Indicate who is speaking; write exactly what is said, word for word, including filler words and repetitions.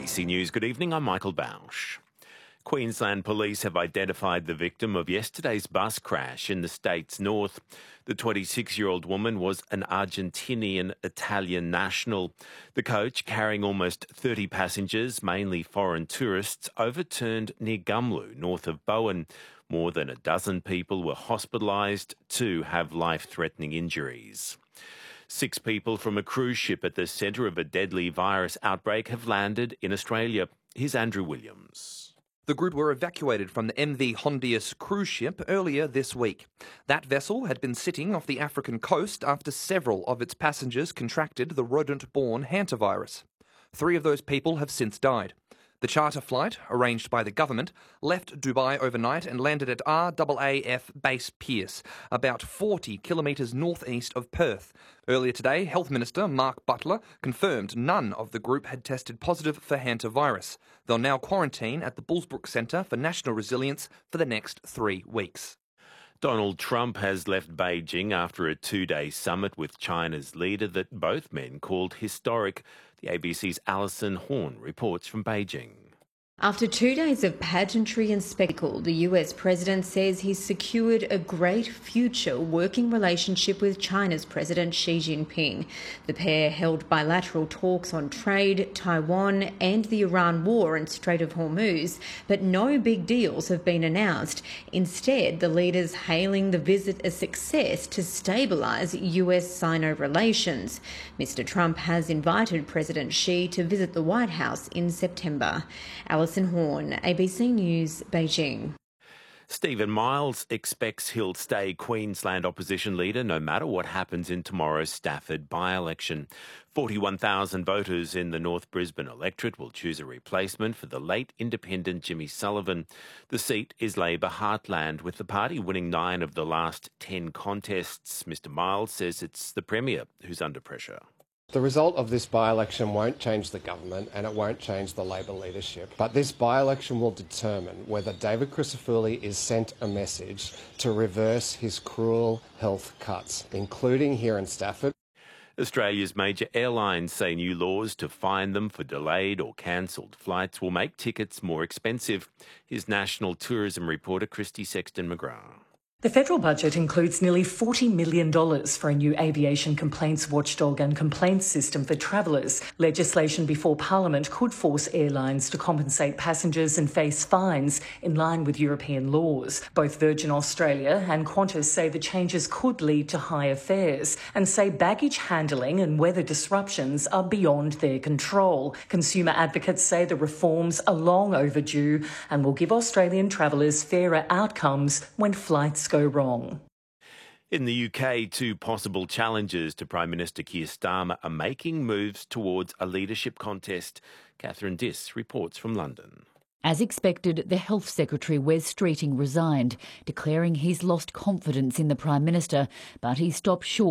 Speaker 1: C News, good evening, I'm Michael Bausch. Queensland police have identified the victim of yesterday's bus crash in the state's north. The twenty-six-year-old woman was an Argentinian-Italian national. The coach, carrying almost thirty passengers, mainly foreign tourists, overturned near Gumlu, north of Bowen. More than a dozen people were hospitalised. Two have life-threatening injuries. Six people from a cruise ship at the centre of a deadly virus outbreak have landed in Australia. Here's Andrew Williams.
Speaker 2: The group were evacuated from the M V Hondius cruise ship earlier this week. That vessel had been sitting off the African coast after several of its passengers contracted the rodent-borne hantavirus. Three of those people have since died. The charter flight, arranged by the government, left Dubai overnight and landed at R A A F Base Pearce, about forty kilometres northeast of Perth. Earlier today, Health Minister Mark Butler confirmed none of the group had tested positive for hantavirus. They'll now quarantine at the Bullsbrook Centre for National Resilience for the next three weeks.
Speaker 1: Donald Trump has left Beijing after a two-day summit with China's leader that both men called historic. The A B C's Alison Horn reports from Beijing.
Speaker 3: After two days of pageantry and spectacle, the U S president says he's secured a great future working relationship with China's President Xi Jinping. The pair held bilateral talks on trade, Taiwan and the Iran war and Strait of Hormuz, but no big deals have been announced. Instead, the leaders hailing the visit a success to stabilise U S-Sino relations. Mister Trump has invited President Xi to visit the White House in September. Alison Horn, A B C News, Beijing.
Speaker 1: Stephen Miles expects he'll stay Queensland opposition leader no matter what happens in tomorrow's Stafford by-election. forty-one thousand voters in the North Brisbane electorate will choose a replacement for the late independent Jimmy Sullivan. The seat is Labor heartland, with the party winning nine of the last ten contests. Mister Miles says it's the Premier who's under pressure.
Speaker 4: The result of this by-election won't change the government and it won't change the Labor leadership. But this by-election will determine whether David Crisafulli is sent a message to reverse his cruel health cuts, including here in Stafford.
Speaker 1: Australia's major airlines say new laws to fine them for delayed or cancelled flights will make tickets more expensive. Here's National Tourism reporter Christy Sexton-McGrath.
Speaker 5: The federal budget includes nearly forty million dollars for a new aviation complaints watchdog and complaints system for travellers. Legislation before Parliament could force airlines to compensate passengers and face fines in line with European laws. Both Virgin Australia and Qantas say the changes could lead to higher fares and say baggage handling and weather disruptions are beyond their control. Consumer advocates say the reforms are long overdue and will give Australian travellers fairer outcomes when flights go wrong.
Speaker 1: In the U K, two possible challengers to Prime Minister Keir Starmer are making moves towards a leadership contest. Catherine Diss reports from London.
Speaker 6: As expected, the Health Secretary Wes Streeting resigned, declaring he's lost confidence in the Prime Minister, but he stopped short